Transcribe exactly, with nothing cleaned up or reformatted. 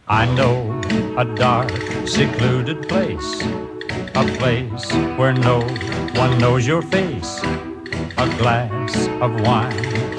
I know a dark, secluded place, a place where no one knows your face. A glass of wine